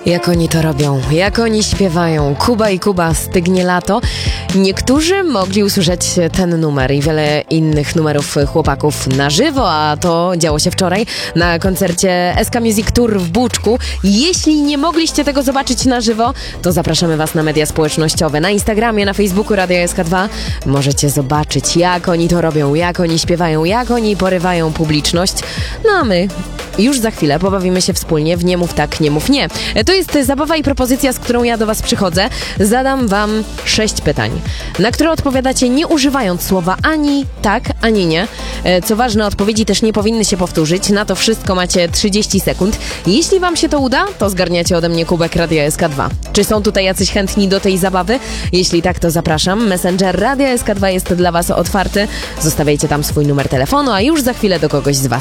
Jak oni to robią, jak oni śpiewają. Kuba i Kuba, Stygnie lato. Niektórzy mogli usłyszeć ten numer i wiele innych numerów chłopaków na żywo, a to działo się wczoraj na koncercie SK Music Tour w Buczku. Jeśli nie mogliście tego zobaczyć na żywo, to zapraszamy Was na media społecznościowe. Na Instagramie, na Facebooku Radia SK2 możecie zobaczyć, jak oni to robią, jak oni śpiewają, jak oni porywają publiczność. No a my już za chwilę pobawimy się wspólnie w Nie mów tak, nie mów nie. To jest zabawa i propozycja, z którą ja do Was przychodzę. Zadam Wam 6 pytań, na które odpowiadacie nie używając słowa ani tak, ani nie. Co ważne, odpowiedzi też nie powinny się powtórzyć. Na to wszystko macie 30 sekund. Jeśli Wam się to uda, to zgarniacie ode mnie kubek Radia SK2. Czy są tutaj jacyś chętni do tej zabawy? Jeśli tak, to zapraszam. Messenger Radia SK2 jest dla Was otwarty. Zostawiajcie tam swój numer telefonu, a już za chwilę do kogoś z Was